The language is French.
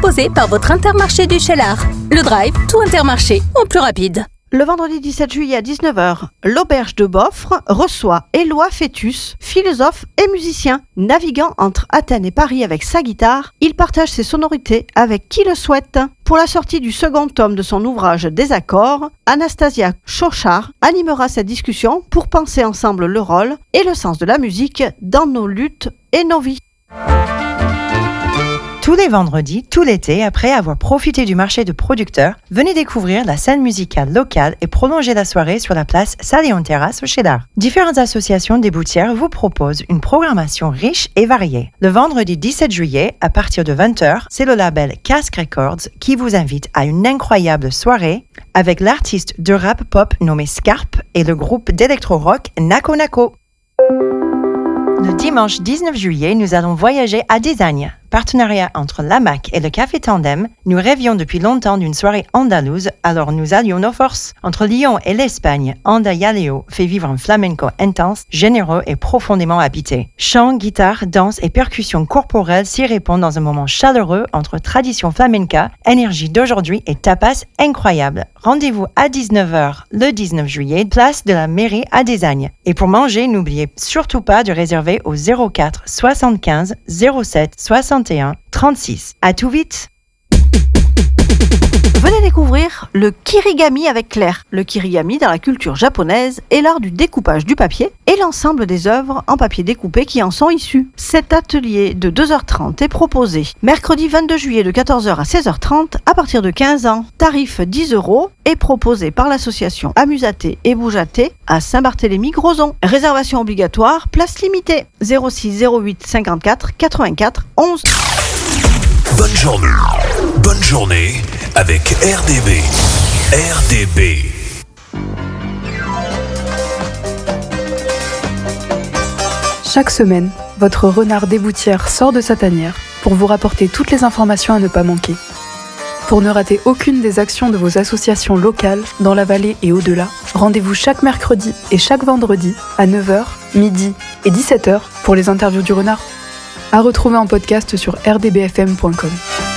proposé par votre Intermarché du Cheylard. Le drive, tout Intermarché, en plus rapide. Le vendredi 17 juillet à 19h, l'Auberge de Boffre reçoit Éloi Fétus, philosophe et musicien. Naviguant entre Athènes et Paris avec sa guitare, il partage ses sonorités avec qui le souhaite. Pour la sortie du second tome de son ouvrage Des accords, Anastasia Chauchard animera cette discussion pour penser ensemble le rôle et le sens de la musique dans nos luttes et nos vies. Tous les vendredis, tout l'été, après avoir profité du marché de producteurs, venez découvrir la scène musicale locale et prolonger la soirée sur la place Saléon Terrasse au Cheylard. Différentes associations déboutières vous proposent une programmation riche et variée. Le vendredi 17 juillet, à partir de 20h, c'est le label Casque Records qui vous invite à une incroyable soirée avec l'artiste de rap pop nommé Scarp et le groupe d'électro-rock Nako Nako. Le dimanche 19 juillet, nous allons voyager à Désagne. Partenariat entre l'AMAC et le Café Tandem, nous rêvions depuis longtemps d'une soirée andalouse, alors nous allions nos forces. Entre Lyon et l'Espagne, Anda Yaleo fait vivre un flamenco intense, généreux et profondément habité. Chant, guitare, danse et percussions corporelles s'y répondent dans un moment chaleureux entre tradition flamenca, énergie d'aujourd'hui et tapas incroyable. Rendez-vous à 19h le 19 juillet, place de la mairie à Désagne. Et pour manger, n'oubliez surtout pas de réserver au 04 75 07 61 36. À tout vite! Venez découvrir le kirigami avec Claire. Le kirigami dans la culture japonaise est l'art du découpage du papier et l'ensemble des œuvres en papier découpé qui en sont issues. Cet atelier de 2h30 est proposé mercredi 22 juillet de 14h à 16h30 à partir de 15 ans. Tarif 10 € est proposé par l'association Amusaté et Boujaté à Saint-Barthélemy-Grozon. Réservation obligatoire, place limitée. 06 08 54 84 11. Bonne journée avec RDB. RDB. Chaque semaine, votre renard déboutière sort de sa tanière pour vous rapporter toutes les informations à ne pas manquer. Pour ne rater aucune des actions de vos associations locales dans la vallée et au-delà, rendez-vous chaque mercredi et chaque vendredi à 9h, midi et 17h pour les interviews du renard. À retrouver en podcast sur rdbfm.com.